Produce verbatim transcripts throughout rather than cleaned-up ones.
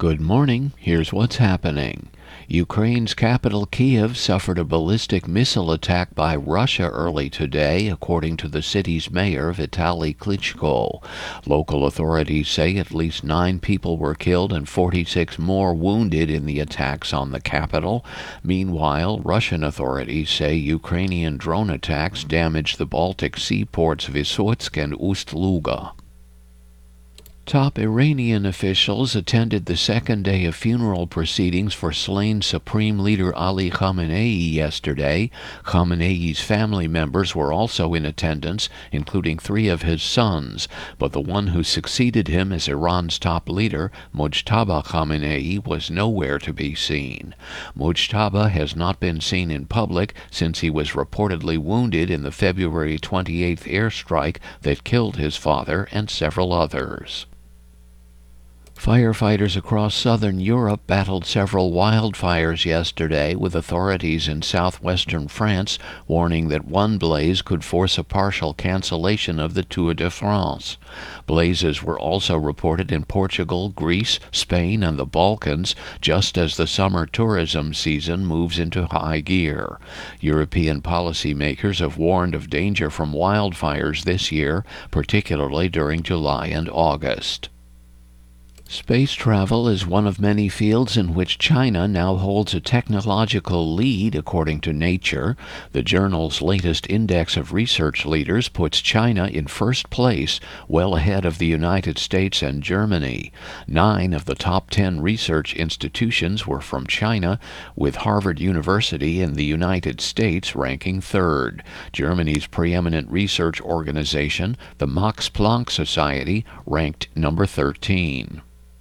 Good morning. Here's what's happening. Ukraine's capital Kiev suffered a ballistic missile attack by Russia early today, according to the city's mayor, Vitaly Klitschko. Local authorities say at least nine people were killed and forty-six more wounded in the attacks on the capital. Meanwhile, Russian authorities say Ukrainian drone attacks damaged the Baltic Sea ports Vysotsky and Ust-Luga. Top Iranian officials attended the second day of funeral proceedings for slain Supreme Leader Ali Khamenei yesterday. Khamenei's family members were also in attendance, including three of his sons, but the one who succeeded him as Iran's top leader, Mojtaba Khamenei, was nowhere to be seen. Mojtaba has not been seen in public since he was reportedly wounded in the February twenty-eighth airstrike that killed his father and several others. Firefighters across southern Europe battled several wildfires yesterday, with authorities in southwestern France warning that one blaze could force a partial cancellation of the Tour de France. Blazes were also reported in Portugal, Greece, Spain, and the Balkans, just as the summer tourism season moves into high gear. European policymakers have warned of danger from wildfires this year, particularly during July and August. Space travel is one of many fields in which China now holds a technological lead, according to Nature. The journal's latest index of research leaders puts China in first place, well ahead of the United States and Germany. Nine of the top ten research institutions were from China, with Harvard University in the United States ranking third. Germany's preeminent research organization, the Max Planck Society, ranked number thirteen.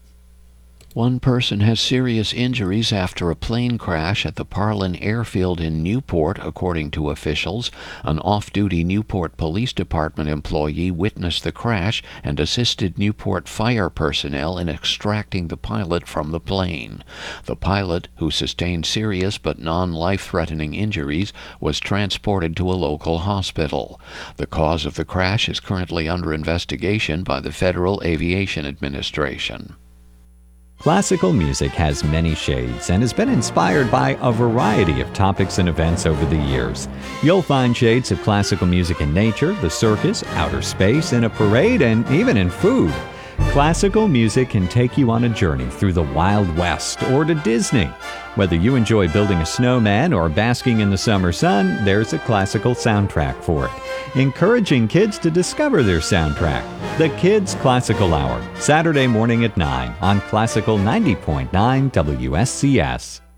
One person has serious injuries after a plane crash at the Parlin airfield in Newport, according to officials. An off-duty Newport Police Department employee witnessed the crash and assisted Newport fire personnel in extracting the pilot from the plane. The pilot, who sustained serious but non-life-threatening injuries, was transported to a local hospital. The cause of the crash is currently under investigation by the Federal Aviation Administration. Classical music has many shades and has been inspired by a variety of topics and events over the years. You'll find shades of classical music in nature, the circus, outer space, in a parade, and even in food. Classical music can take you on a journey through the Wild West or to Disney. Whether you enjoy building a snowman or basking in the summer sun, there's a classical soundtrack for it. Encouraging kids to discover their soundtrack. The Kids Classical Hour, Saturday morning at nine on Classical ninety point nine W S C S.